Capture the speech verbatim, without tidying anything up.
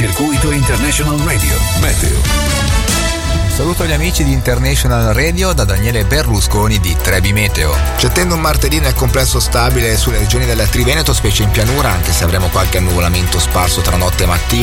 Circuito International Radio Meteo. Saluto gli amici di International Radio da Daniele Berlusconi di Trebi Meteo. Ci attende un martedì nel complesso stabile sulle regioni del Triveneto, specie in pianura, anche se avremo qualche annuvolamento sparso tra notte e mattina.